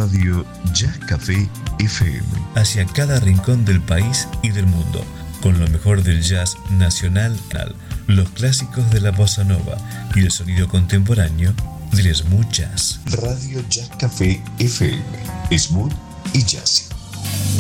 Radio Jazz Café FM. Hacia cada rincón del país y del mundo, con lo mejor del jazz nacional, los clásicos de la bossa nova y el sonido contemporáneo del smooth jazz. Radio Jazz Café FM, smooth y jazzy.